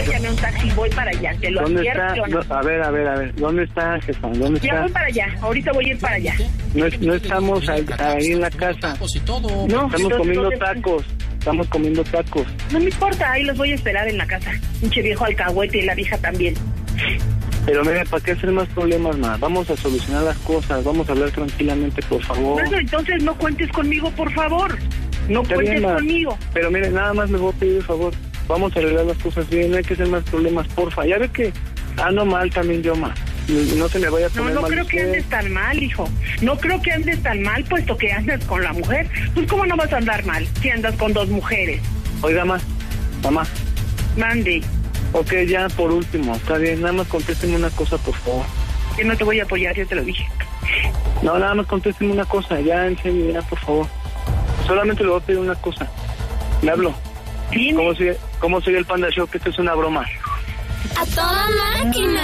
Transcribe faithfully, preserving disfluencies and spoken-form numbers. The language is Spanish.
llame un taxi, voy para allá, te lo ¿Dónde advierto. está? No, a ver, a ver, a ver, ¿dónde está, jefa? ¿Dónde Ya está? voy para allá, ahorita voy a ir para allá. No, no estamos ahí, ahí en la casa. Y todo. No, Estamos entonces, comiendo ¿dónde- tacos. Estamos comiendo tacos. No me importa, ahí los voy a esperar en la casa. Pinche viejo alcahuete y la vieja también. Pero mire, ¿para qué hacer más problemas, ma? Vamos a solucionar las cosas, vamos a hablar tranquilamente, por favor. Bueno, entonces no cuentes conmigo, por favor. No Está cuentes bien, ma. conmigo. Pero mire, nada más le voy a pedir, por favor. Vamos a arreglar las cosas bien, no hay que hacer más problemas, porfa. Ya ve que ando mal también yo, ma. No se le vaya a No, poner no mal creo que usted. andes tan mal, hijo. No creo que andes tan mal, puesto que andas con la mujer. Pues, ¿cómo no vas a andar mal si andas con dos mujeres? Oiga, ma, mamá. Mande, Ok, ya por último, está bien, nada más contésteme una cosa, por favor. que no te voy a apoyar, yo te lo dije. No, nada más contésteme una cosa, ya en serio, ya, por favor. Solamente le voy a pedir una cosa. Le hablo. Dime. ¿Cómo soy, cómo soy el Panda Show? Que esto es una broma. A toda máquina.